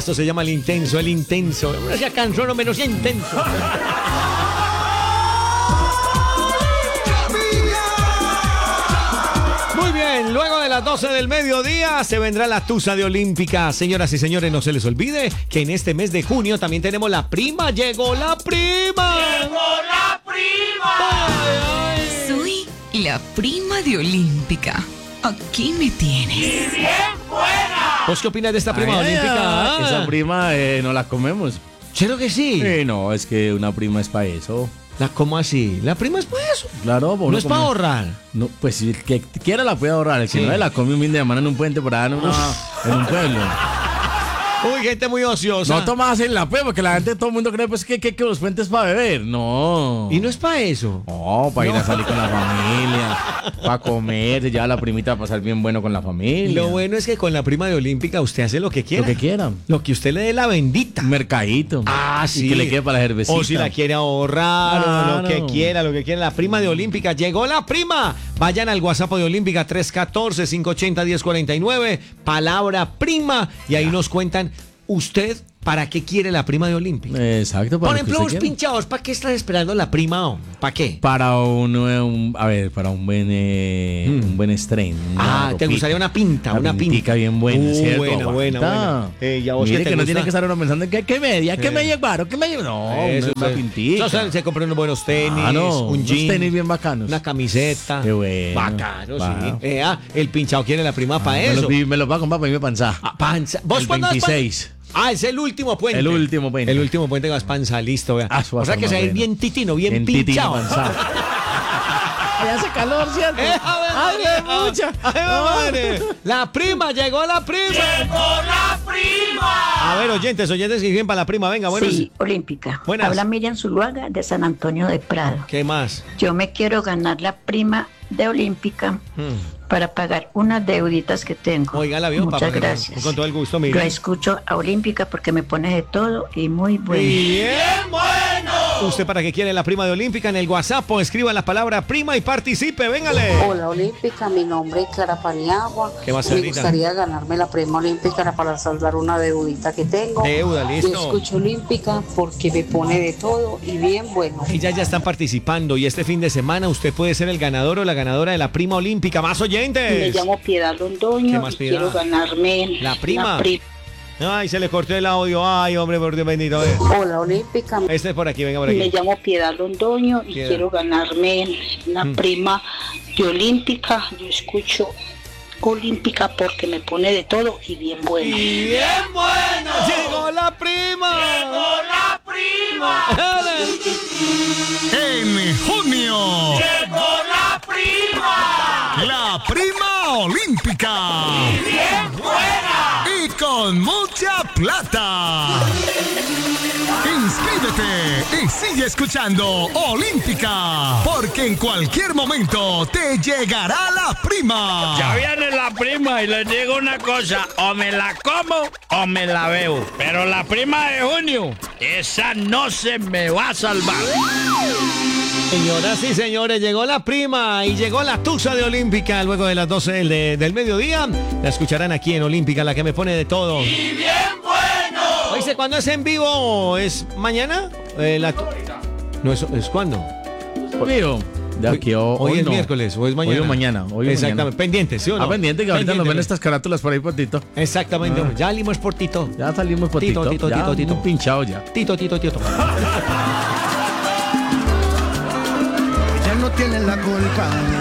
Esto se llama el intenso. No sea cansón, menos sea intenso. Muy bien, luego de las 12 del mediodía se vendrá la tusa de Olímpica. Señoras y señores, no se les olvide que en este mes de junio también tenemos la prima. ¡Llegó la prima! ¡Llegó la prima! ¡Ay, ay! Soy la prima de Olímpica. Aquí me tienes. ¡Y bien buena! ¿Vos qué opinas de esta prima olímpica? Esa prima no la comemos. ¿Cierto que sí? No, es que una prima es para eso. ¿Cómo así? ¿La prima es para eso? Claro, ¿No es para ahorrar? No, pues si el que quiera la puede ahorrar. El que Sí. no la come un fin de semana en un puente por allá en un pueblo. Uy, gente muy ociosa. No tomas en la pues, porque la gente, todo el mundo cree pues que los puentes para beber. No. ¿Y no es para eso? No, para ir a salir con la familia, para comer, se lleva a la primita a pasar bien bueno con la familia. Lo bueno es que con la prima de Olímpica usted hace lo que quiera. Lo que quiera. Lo que usted le dé la bendita. Un mercadito. Ah, sí. Y que le quede para la cervecita. O si la quiere ahorrar, o lo que quiera, La prima de Olímpica. Llegó la prima. Vayan al WhatsApp de Olímpica 314-580-1049. Palabra prima. Y ahí nos cuentan usted para qué quiere la prima de Olímpica. Exacto. Por lo que ejemplo, usted vos quiera. pinchados, ¿para qué estás esperando la prima? ¿Para qué? Para un buen estreno. ¿Te gustaría una pinta? Una pintica bien buena, ¿cierto? Buena. ¿Y a vos Mire qué te que no gusta? tiene que estar uno pensando en qué media, qué me llevaron, qué me llevaron. No, Eso, una pintica. Entonces se compró unos buenos tenis, un unos jean, tenis bien bacanos. una camiseta. Qué bueno. Bacano, Wow. sí. El pinchado quiere la prima para eso. Me los va a comprar para irme panza. Panza. ¿Vos El cuándo vas 26. Es el último puente. El último puente. El último puente que vas panza, listo, vea. Ah, eso va O a sea estar que se va a ir más bien bueno. titino, bien titino pinchado. panza. Allá hace calor, ¿cierto? Mucha. Madre. La prima, llegó la prima. ¡Llegó la prima! A ver, oyentes que viven para la prima, venga, buenas. Sí, Olímpica. Buenas. Habla Miriam Zuluaga de San Antonio de Prado. ¿Qué más? Yo me quiero ganar la prima de Olímpica para pagar unas deuditas que tengo. Oiga, la vio, Muchas papá. gracias. Con todo el gusto, Yo mire. escucho a Olímpica porque me pone de todo y muy bueno. Bien. bueno! ¿Usted para qué quiere la prima de Olímpica? En el WhatsApp o escriba la palabra prima y participe, véngale. Hola Olímpica, mi nombre es Clara Paniagua. ¿Qué va a hacer Me ahorita? gustaría ganarme la prima olímpica para saldar una deudita que tengo. Deuda, listo. Yo escucho Olímpica porque me pone de todo y bien bueno. Y ya están participando y este fin de semana usted puede ser el ganador o la ganadora de la prima olímpica. ¡Más oyentes! Me llamo Piedad ¿Qué Londoño más, y Piedad? quiero ganarme La prima. Ay, se le cortó el audio. Ay, hombre, por Dios bendito. Hola Olímpica. Este es por aquí, venga por Me aquí. llamo Piedad Londoño y Piedad. quiero ganarme la prima de Olímpica. Yo escucho Olímpica porque me pone de todo y bien bueno. Y bien bueno. Llegó la prima. ¡Llegó la prima! En junio, ¡Llegó la prima! la prima olímpica. ¡Bien buena! Y con mucha plata. Inscríbete y sigue escuchando Olímpica, porque en cualquier momento te llegará la prima. Ya viene la prima y les digo una cosa, o me la como o me la bebo. Pero la prima de junio, esa no se me va a salvar. Señoras y señores, llegó la prima y llegó la tusa de Olímpica luego de las 12 del mediodía. La escucharán aquí en Olímpica, la que me pone de todo. ¡Y bien bueno! Oíste, ¿cuándo es en vivo? ¿Es mañana? No, ¿es cuándo? Mío, de aquí Hoy es no. miércoles o es mañana. Hoy o mañana. Exactamente, pendiente, ¿sí o no? Pendiente que ahorita nos ven estas carátulas por ahí por Tito. Exactamente, ya salimos por Tito. Ya salimos por Tito, Tito. Tito, Ya, Tito, Tito. muy pinchado ya. Tito. Ella no tiene la culpa.